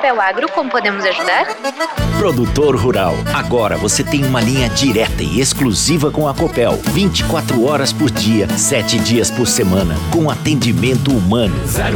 Copel Agro, como podemos ajudar? Produtor rural, agora você tem uma linha direta e exclusiva com a Copel, 24 horas por dia, 7 dias por semana, com atendimento humano.